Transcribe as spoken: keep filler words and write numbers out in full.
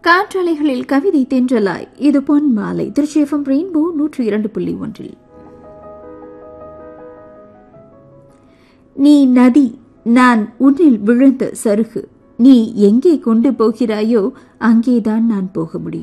காற்றலைகளில் கவிதை தென்றலாய் இது பொன் மாலை திருச்சி எஃப்எம் ரெயின்போ நூற்றி இரண்டு புள்ளி ஒன்றில். நீ நதி, நான் உன்னில் விழுந்த சருகு, நீ எங்கே கொண்டு போகிறாயோ அங்கேதான் நான் போக முடியும்.